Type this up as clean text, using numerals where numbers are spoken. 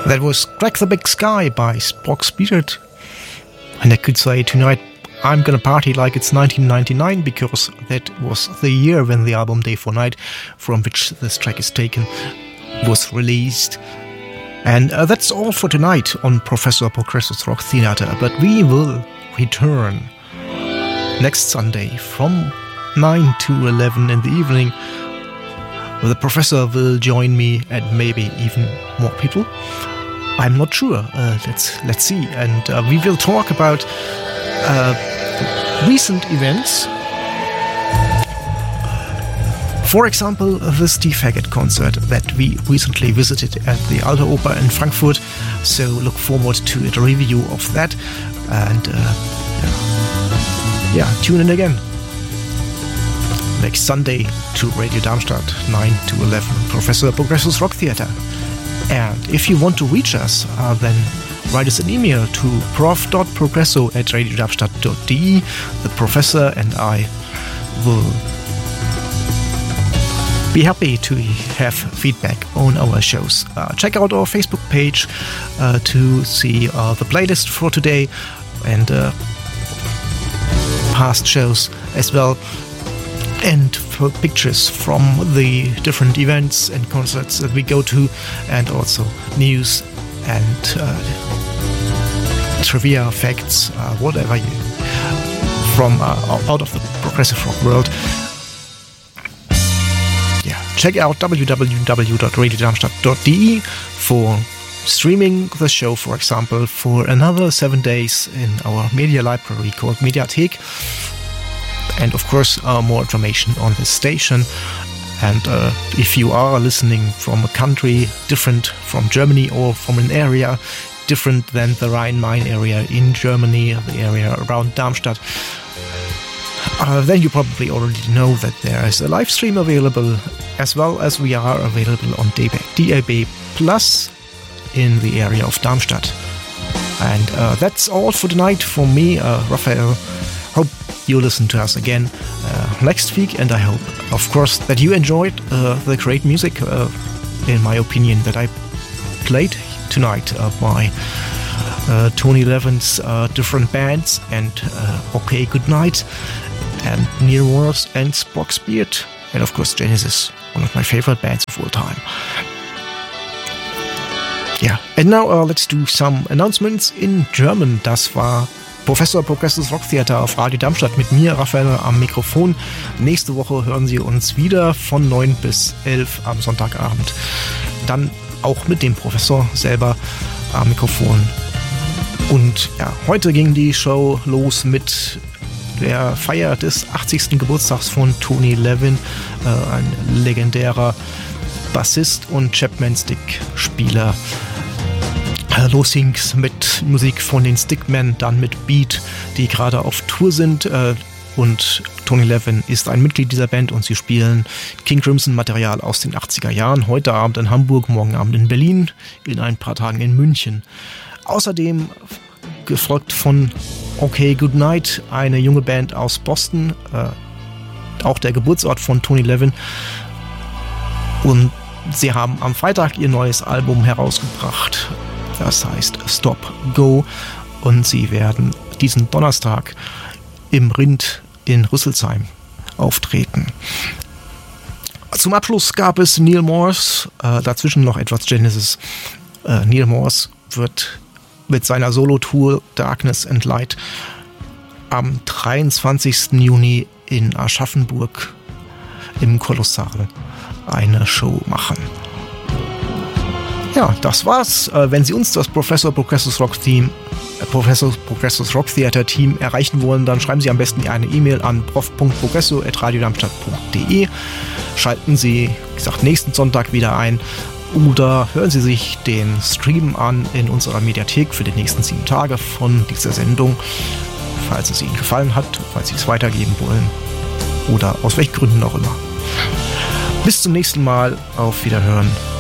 That was Crack the Big Sky by Spock's Beard. And I could say tonight I'm gonna party like it's 1999, because that was the year when the album Day for Night, from which this track is taken, was released. And that's all for tonight on Professor Progresso's Rock Theater. But we will return next Sunday from 9 to 11 in the evening. The professor will join me and maybe even more people. I'm not sure. Let's see. And we will talk about recent events. For example, the Steve Hackett concert that we recently visited at the Alte Oper in Frankfurt. So look forward to a review of that. And tune in again next Sunday to Radio Darmstadt, 9 to 11, Professor Progresso's Rock Theater. And if you want to reach us, then write us an email to prof.progresso@radiodarmstadt.de. The professor and I will be happy to have feedback on our shows. Check out our Facebook page to see the playlist for today and past shows as well, and for pictures from the different events and concerts that we go to, and also news and trivia, facts, whatever from out of the progressive rock world. Check out www.radiodarmstadt.de for streaming the show, for example, for another 7 days in our media library called Mediathek. And of course, more information on the station. And if you are listening from a country different from Germany, or from an area different than the Rhine-Main area in Germany, the area around Darmstadt, then you probably already know that there is a live stream available, as well as we are available on DAB Plus in the area of Darmstadt. And that's all for tonight from me, Raphael. Hope you listen to us again next week, and I hope, of course, that you enjoyed the great music, in my opinion, that I played tonight by Tony Levin's different bands, and OK Goodnight, and Neil Morse and Spock's Beard, and of course Genesis, one of my favorite bands of all time. Yeah, and now let's do some announcements in German. Das war Professor Progresso's Rock Theater auf Radio Darmstadt mit mir, Raphael, am Mikrofon. Nächste Woche hören Sie uns wieder von 9 bis 11 am Sonntagabend. Dann auch mit dem Professor selber am Mikrofon. Und ja, heute ging die Show los mit der Feier des 80. Geburtstags von Tony Levin, ein legendärer Bassist und Chapman-Stick-Spieler. Los ging's mit Musik von den Stickmen, dann mit Beat, die gerade auf Tour sind. Und Tony Levin ist ein Mitglied dieser Band, und sie spielen King Crimson Material aus den 80er Jahren. Heute Abend in Hamburg, morgen Abend in Berlin, in ein paar Tagen in München. Außerdem gefolgt von OK Goodnight, eine junge Band aus Boston, auch der Geburtsort von Tony Levin. Und sie haben am Freitag ihr neues Album herausgebracht. Das heißt Stop Go, und sie werden diesen Donnerstag im Rind in Rüsselsheim auftreten. Zum Abschluss gab es Neil Morse, dazwischen noch etwas Genesis. Neil Morse wird mit seiner Solo-Tour Darkness and Light am 23. Juni in Aschaffenburg im Kolossal eine Show machen. Ja, das war's. Wenn Sie uns, das Professor Progresso's Rock Theater Team, erreichen wollen, dann schreiben Sie am besten eine E-Mail an prof.progresso@radiodarmstadt.de. Schalten Sie, wie gesagt, nächsten Sonntag wieder ein, oder hören Sie sich den Stream an in unserer Mediathek für die nächsten 7 Tage von dieser Sendung, falls es Ihnen gefallen hat, falls Sie es weitergeben wollen oder aus welchen Gründen auch immer. Bis zum nächsten Mal. Auf Wiederhören.